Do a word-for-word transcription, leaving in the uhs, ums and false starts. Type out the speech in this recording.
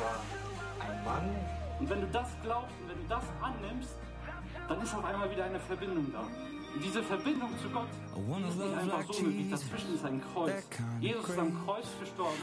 war ein Mann. Und wenn du das glaubst und wenn du das annimmst, dann ist auf einmal wieder eine Verbindung da. Und diese Verbindung zu Gott ist nicht einfach so möglich. Dazwischen ist ein Kreuz. Jesus ist am Kreuz gestorben.